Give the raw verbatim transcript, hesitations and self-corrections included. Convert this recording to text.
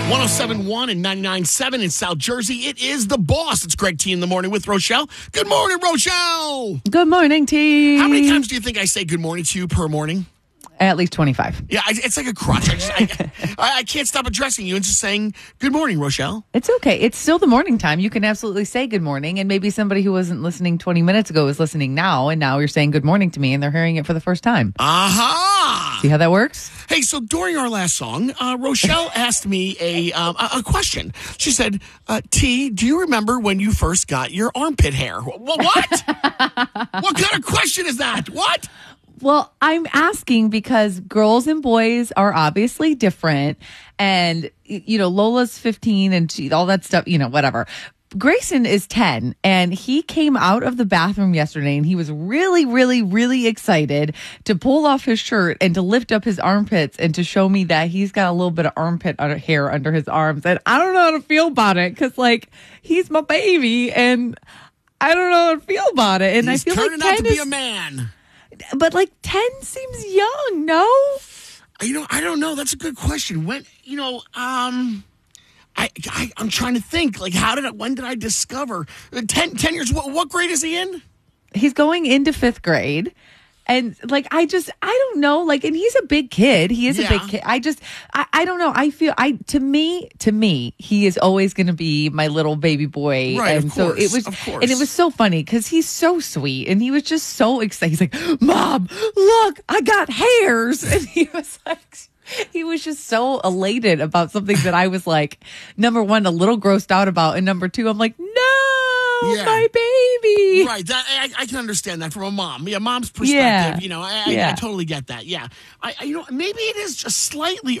one oh seven point one and ninety-nine point seven in South Jersey. It is The Boss. It's Greg T in the morning with Rochelle. Good morning, Rochelle. Good morning, T. How many times do you think I say good morning to you per morning? At least twenty-five. Yeah, I, it's like a crutch. I, just, I, I, I can't stop addressing you and just saying, good morning, Rochelle. It's okay. It's still the morning time. You can absolutely say good morning. And maybe somebody who wasn't listening twenty minutes ago is listening now. And now you're saying good morning to me and they're hearing it for the first time. Aha! See how that works? Hey, so during our last song, uh, Rochelle asked me a, um, a a question. She said, uh, T, do you remember when you first got your armpit hair? What? What, what kind of question is that? What? Well, I'm asking because girls and boys are obviously different. And, you know, Lola's fifteen and she, all that stuff, you know, whatever. Grayson is ten and he came out of the bathroom yesterday and he was really, really, really excited to pull off his shirt and to lift up his armpits and to show me that he's got a little bit of armpit hair under his arms. And I don't know how to feel about it because, like, he's my baby and I don't know how to feel about it. And He's I feel turning like out to be is, a man. But like ten seems young, no? You know, I don't know. That's a good question. When, you know, um, I, I I'm trying to think. Like, how did I? When did I discover uh, ten, ten years? What, what grade is he in? He's going into fifth grade. And like, I just, I don't know, like, and he's a big kid. He is Yeah. a big kid. I just, I, I don't know. I feel, I, to me, to me, he is always going to be my little baby boy. Right, and of so course, it was, of course. and it was so funny because he's so sweet and he was just so excited. He's like, Mom, look, I got hairs. And he was like, he was just so elated about something that I was like, number one, a little grossed out about. And number two, I'm like, no. Yeah. My baby. Right. That, I, I can understand that from a mom. Yeah, mom's perspective. Yeah. You know, I, Yeah. I, I totally get that. Yeah. I, I, you know, maybe it is just slightly